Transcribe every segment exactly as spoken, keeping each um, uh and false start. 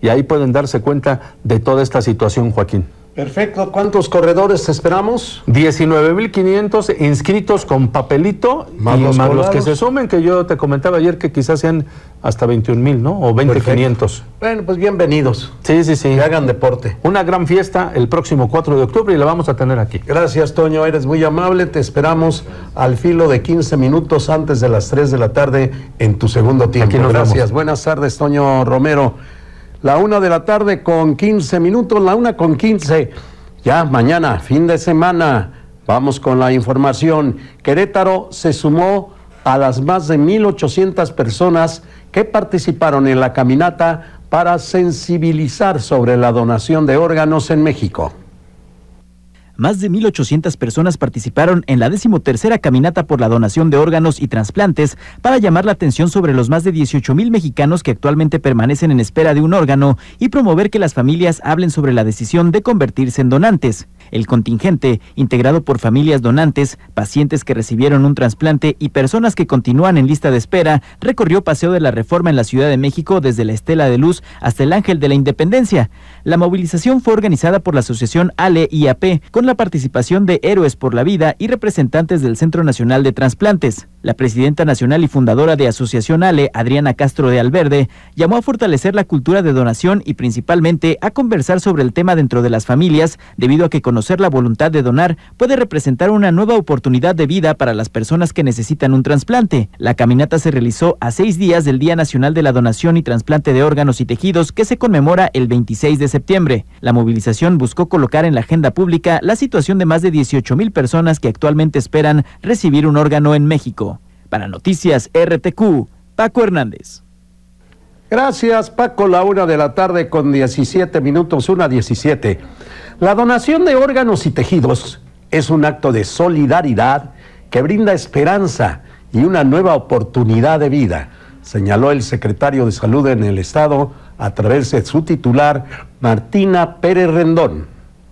y ahí pueden darse cuenta de toda esta situación, Joaquín. Perfecto. ¿Cuántos corredores esperamos? diecinueve mil quinientos inscritos con papelito, más y los más colados. los que se sumen, que yo te comentaba ayer que quizás sean hasta veintiún mil, ¿no? O veinte mil quinientos. Bueno, pues bienvenidos. Sí, sí, sí. Que hagan deporte. Una gran fiesta el próximo cuatro de octubre y la vamos a tener aquí. Gracias, Toño. Eres muy amable. Te esperamos al filo de quince minutos antes de las tres de la tarde en tu segundo tiempo. Aquí nos Gracias. vemos. Buenas tardes, Toño Romero. La una de la tarde con quince minutos, la una con quince. Ya mañana, fin de semana, vamos con la información. Querétaro se sumó a las más de mil ochocientas personas que participaron en la caminata para sensibilizar sobre la donación de órganos en México. Más de mil ochocientas personas participaron en la decimotercera caminata por la donación de órganos y trasplantes para llamar la atención sobre los más de dieciocho mil mexicanos que actualmente permanecen en espera de un órgano y promover que las familias hablen sobre la decisión de convertirse en donantes. El contingente, integrado por familias donantes, pacientes que recibieron un trasplante y personas que continúan en lista de espera, recorrió Paseo de la Reforma en la Ciudad de México desde la Estela de Luz hasta el Ángel de la Independencia. La movilización fue organizada por la asociación A L E I A P con la participación de Héroes por la Vida y representantes del Centro Nacional de Transplantes. La presidenta nacional y fundadora de Asociación A L E, Adriana Castro de Alverde, llamó a fortalecer la cultura de donación y principalmente a conversar sobre el tema dentro de las familias, debido a que conocer la voluntad de donar puede representar una nueva oportunidad de vida para las personas que necesitan un trasplante. La caminata se realizó a seis días del Día Nacional de la Donación y Trasplante de Órganos y Tejidos, que se conmemora el veintiséis de septiembre. La movilización buscó colocar en la agenda pública la situación de más de dieciocho mil personas que actualmente esperan recibir un órgano en México. Para Noticias R T Q, Paco Hernández. Gracias, Paco. La una de la tarde con diecisiete minutos, una diecisiete. La donación de órganos y tejidos es un acto de solidaridad que brinda esperanza y una nueva oportunidad de vida, señaló el secretario de Salud en el Estado a través de su titular, Martina Pérez Rendón.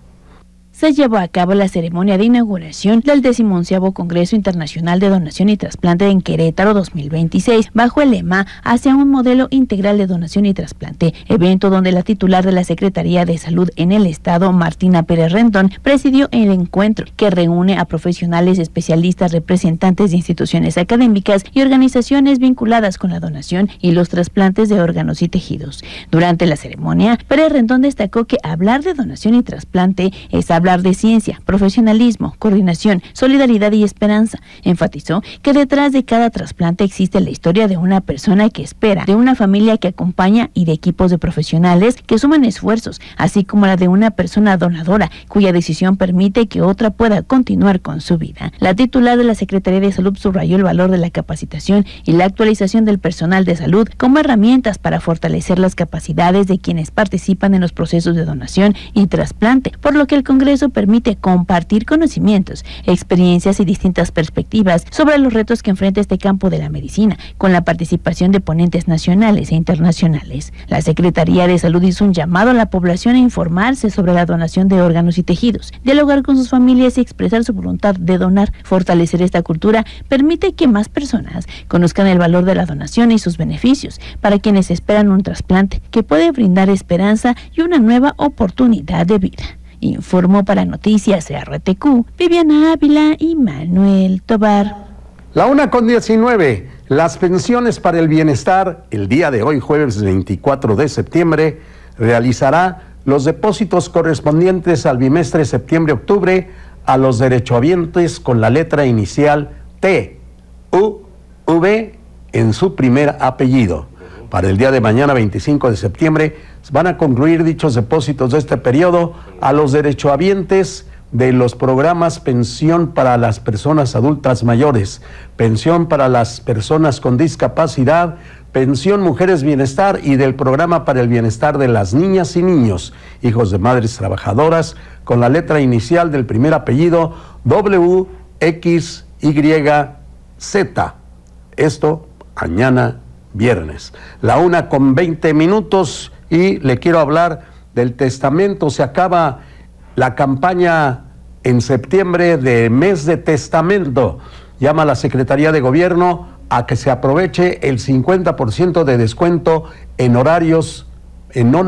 Se llevó a cabo la ceremonia de inauguración del decimoonceavo Congreso Internacional de Donación y Trasplante en Querétaro dos mil veintiséis, bajo el lema Hacia un modelo integral de donación y trasplante, evento donde la titular de la Secretaría de Salud en el Estado, Martina Pérez Rendón, presidió el encuentro, que reúne a profesionales, especialistas, representantes de instituciones académicas y organizaciones vinculadas con la donación y los trasplantes de órganos y tejidos. Durante la ceremonia, Pérez Rendón destacó que hablar de donación y trasplante es hablar de ciencia, profesionalismo, coordinación, solidaridad y esperanza. Enfatizó que detrás de cada trasplante existe la historia de una persona que espera, de una familia que acompaña y de equipos de profesionales que suman esfuerzos, así como la de una persona donadora cuya decisión permite que otra pueda continuar con su vida. La titular de la Secretaría de Salud subrayó el valor de la capacitación y la actualización del personal de salud como herramientas para fortalecer las capacidades de quienes participan en los procesos de donación y trasplante, por lo que el Congreso permite compartir conocimientos, experiencias y distintas perspectivas sobre los retos que enfrenta este campo de la medicina, con la participación de ponentes nacionales e internacionales. La Secretaría de Salud hizo un llamado a la población a informarse sobre la donación de órganos y tejidos, dialogar con sus familias y expresar su voluntad de donar. Fortalecer esta cultura permite que más personas conozcan el valor de la donación y sus beneficios para quienes esperan un trasplante, que puede brindar esperanza y una nueva oportunidad de vida. Informó para Noticias R T Q, Viviana Ávila y Manuel Tobar. La una con diecinueve. Las pensiones para el bienestar, el día de hoy, jueves veinticuatro de septiembre, realizará los depósitos correspondientes al bimestre septiembre-octubre a los derechohabientes con la letra inicial T, U, V en su primer apellido. Para el día de mañana, veinticinco de septiembre, van a concluir dichos depósitos de este periodo a los derechohabientes de los programas Pensión para las Personas Adultas Mayores, Pensión para las Personas con Discapacidad, Pensión Mujeres Bienestar y del Programa para el Bienestar de las Niñas y Niños, hijos de madres trabajadoras, con la letra inicial del primer apellido W X Y Z. Esto mañana viernes. La una con veinte minutos y le quiero hablar del testamento. Se acaba la campaña en septiembre de mes de testamento. Llama a la Secretaría de Gobierno a que se aproveche el cincuenta por ciento de descuento en horarios en